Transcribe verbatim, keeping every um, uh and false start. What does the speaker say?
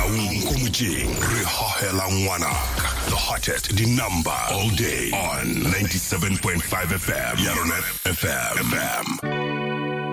Kumujing, Rihahela Ngwanaka. The hottest, the number all day on ninety-seven point five F M. Yaronet F M. F M.